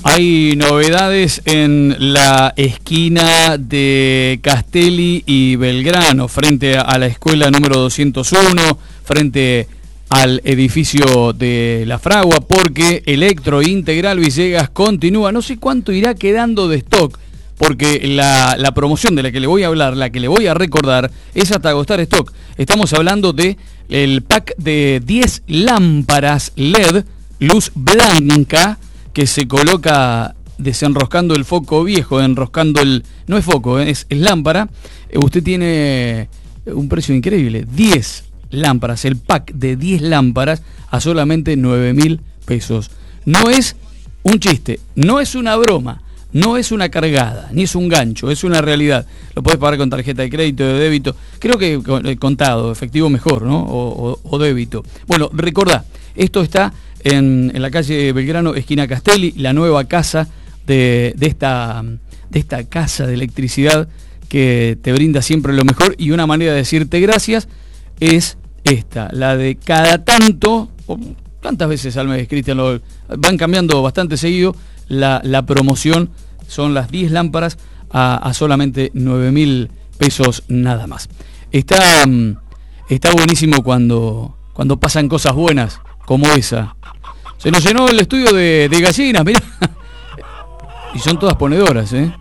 Hay novedades en la esquina de Castelli y Belgrano, frente a la escuela número 201, frente al edificio de La Fragua, porque Electro Integral Villegas continúa. No sé cuánto irá quedando de stock, porque la promoción de la que le voy a hablar, la que le voy a recordar, es hasta agotar stock. Estamos hablando de el pack de 10 lámparas LED, luz blanca, que se coloca desenroscando el foco viejo, enroscando el... No es foco, es lámpara. Usted tiene un precio increíble, 10 lámparas, el pack de 10 lámparas a solamente 9.000 pesos. No es un chiste, no es una broma, no es una cargada, ni es un gancho, es una realidad. Lo podés pagar con tarjeta de crédito, de débito, creo que contado, efectivo mejor, ¿no? O débito. Bueno, recordá, esto está en la calle Belgrano, esquina Castelli, la nueva casa de esta casa de electricidad que te brinda siempre lo mejor, y una manera de decirte gracias es esta, la de cada tanto, tantas veces al mes, Cristian, van cambiando bastante seguido, la promoción son las 10 lámparas a solamente 9.000 pesos nada más. Está buenísimo cuando pasan cosas buenas como esa. Se nos llenó el estudio de gallinas, mirá. Y son todas ponedoras, ¿eh?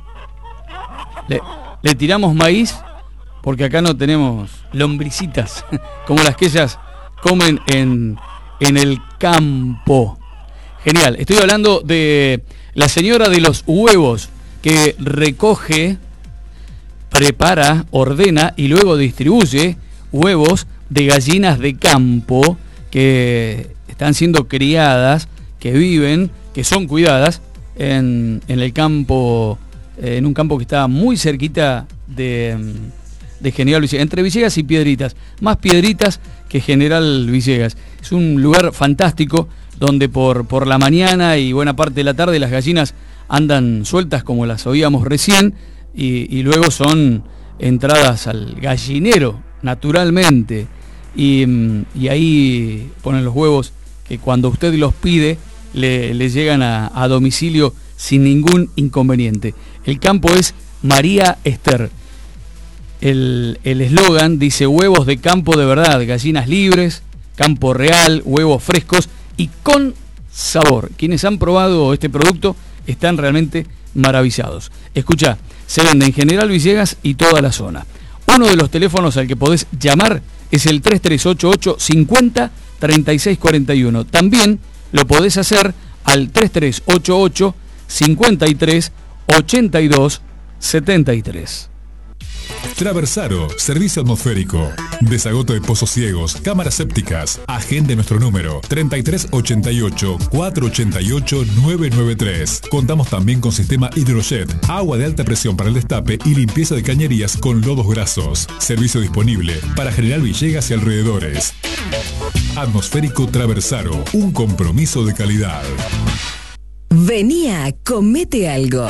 Le tiramos maíz, porque acá no tenemos lombricitas, como las que ellas comen en el campo. Genial. Estoy hablando de la señora de los huevos, que recoge, prepara, ordena y luego distribuye huevos de gallinas de campo que están siendo criadas, que viven, que son cuidadas en el campo, en un campo que está muy cerquita de General Villegas, entre Villegas y Piedritas, más Piedritas que General Villegas. Es un lugar fantástico donde por la mañana y buena parte de la tarde las gallinas andan sueltas como las oíamos recién, y luego son entradas al gallinero naturalmente, y ahí ponen los huevos que cuando usted los pide le llegan a domicilio sin ningún inconveniente. El campo es María Esther. El eslogan dice: huevos de campo de verdad, gallinas libres, campo real, huevos frescos y con sabor. Quienes han probado este producto están realmente maravillados. Escucha, se vende en General Villegas y toda la zona. Uno de los teléfonos al que podés llamar es el 3388 50 36 41. También lo podés hacer al 3388 53 82 73. Traversaro, servicio atmosférico, desagoto de pozos ciegos, cámaras sépticas. Agende nuestro número 3388 488 993. Contamos también con sistema hidrojet, agua de alta presión para el destape y limpieza de cañerías con lodos grasos. Servicio disponible para General Villegas y alrededores. Atmosférico Traversaro, un compromiso de calidad. Venía, comete algo.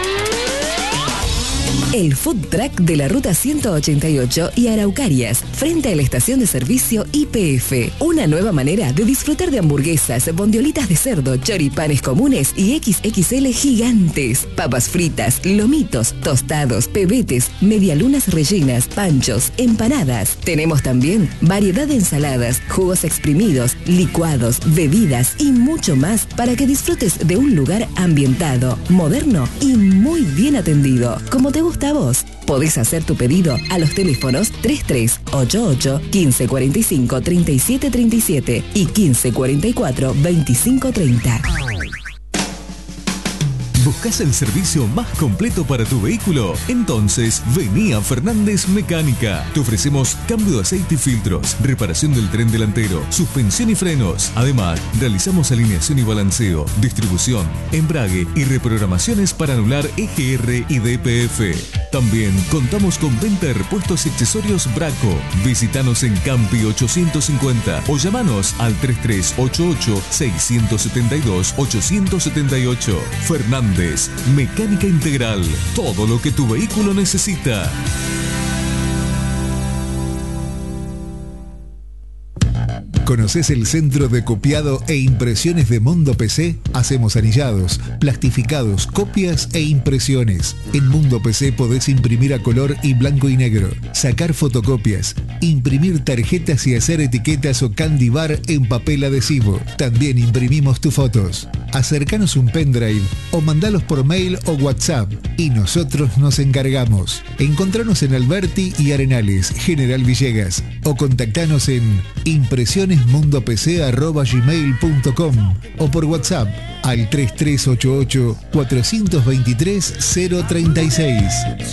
El food truck de la ruta 188 y Araucarias, frente a la estación de servicio YPF. Una nueva manera de disfrutar de hamburguesas, bondiolitas de cerdo, choripanes comunes y XXL gigantes, papas fritas, lomitos, tostados, pebetes, medialunas rellenas, panchos, empanadas. Tenemos también variedad de ensaladas, jugos exprimidos, licuados, bebidas y mucho más para que disfrutes de un lugar ambientado, moderno y muy bien atendido, como te gusta a vos. Podés hacer tu pedido a los teléfonos 3388 1545 3737 y 1544 2530. ¿Buscás el servicio más completo para tu vehículo? Entonces, vení a Fernández Mecánica. Te ofrecemos cambio de aceite y filtros, reparación del tren delantero, suspensión y frenos. Además, realizamos alineación y balanceo, distribución, embrague y reprogramaciones para anular EGR y DPF. También contamos con venta de repuestos y accesorios Braco. Visítanos en Campi 850 o llamanos al 3388 672 878. Fernández Mecánica Integral, todo lo que tu vehículo necesita. ¿Conoces el centro de copiado e impresiones de Mundo PC? Hacemos anillados, plastificados, copias e impresiones. En Mundo PC podés imprimir a color y blanco y negro, sacar fotocopias, imprimir tarjetas y hacer etiquetas o candy bar en papel adhesivo. También imprimimos tus fotos. Acercanos un pendrive o mandalos por mail o WhatsApp y nosotros nos encargamos. Encontranos en Alberti y Arenales, General Villegas, o contactanos en impresionesmundopc@gmail.com o por WhatsApp al 3388 423 036.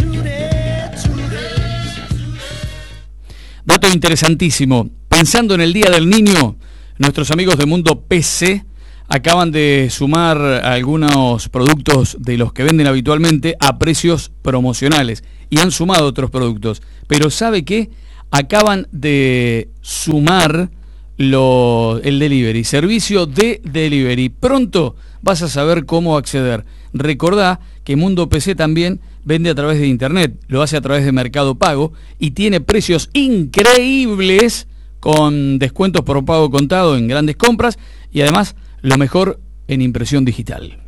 Dato interesantísimo. Pensando en el Día del Niño, nuestros amigos de Mundo PC acaban de sumar algunos productos de los que venden habitualmente a precios promocionales y han sumado otros productos. Pero ¿sabe qué? Acaban de sumar el delivery, servicio de delivery. Pronto vas a saber cómo acceder. Recordá que Mundo PC también vende a través de internet, lo hace a través de Mercado Pago y tiene precios increíbles con descuentos por pago contado en grandes compras y además lo mejor en impresión digital.